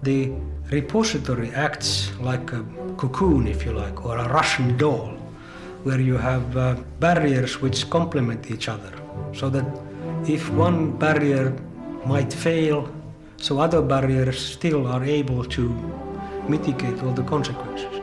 The repository acts like a cocoon, if you like, or a Russian doll, where you have barriers which complement each other, so that if one barrier might fail, so other barriers still are able to mitigate all the consequences.